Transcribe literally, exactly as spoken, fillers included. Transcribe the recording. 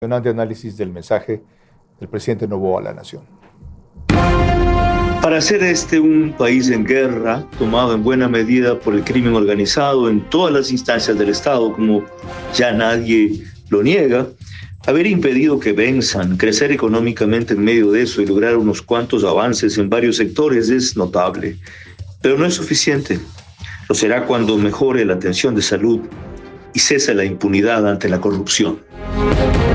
Impresionante análisis del mensaje del presidente Noboa a la nación. Para hacer este un país en guerra, tomado en buena medida por el crimen organizado en todas las instancias del Estado, como ya nadie lo niega, haber impedido que venzan, crecer económicamente en medio de eso y lograr unos cuantos avances en varios sectores es notable. Pero no es suficiente. Lo será cuando mejore la atención de salud y cese la impunidad ante la corrupción.